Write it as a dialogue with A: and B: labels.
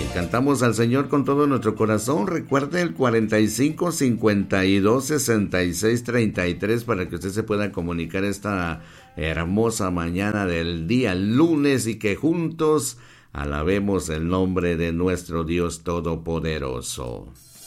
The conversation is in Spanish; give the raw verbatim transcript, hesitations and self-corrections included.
A: Cantamos al Señor con todo nuestro corazón. Recuerde el cuarenta y cinco, cincuenta y dos, sesenta y seis, treinta y tres para que usted se pueda comunicar esta hermosa mañana del día lunes y que juntos alabemos el nombre de nuestro Dios Todopoderoso.